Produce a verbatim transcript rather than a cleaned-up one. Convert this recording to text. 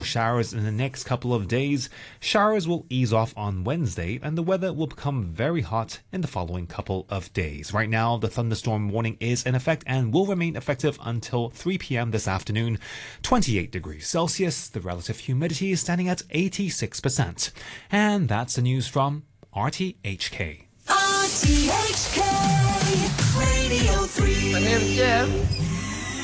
showers in the next couple of days. Showers will ease off on Wednesday and the weather will become very hot in the following couple of days. Right now, the thunderstorm warning is in effect and will remain effective until three p.m. this afternoon. twenty-eight degrees Celsius. The relative humidity is standing at eighty-six percent. And that's the news from R T H K. R T H K Radio three. My name's Jeff.